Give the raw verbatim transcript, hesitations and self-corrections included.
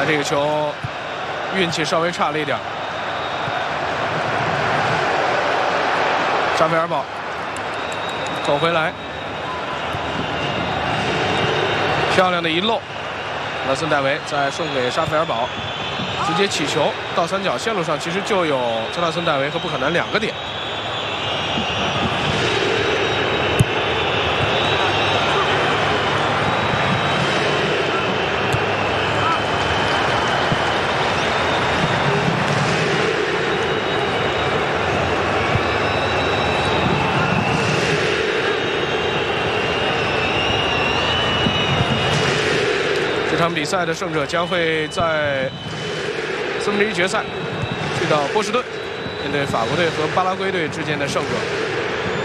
这个球运气稍微差了一点。沙菲尔堡走回来，漂亮的一漏，勒森戴维再送给沙菲尔堡，直接起球到三角线路上，其实就有特纳森戴维和布可南两个点。这场比赛的胜者将会在四分之一决赛去到波士顿，面对法国队和巴拉圭队之间的胜者。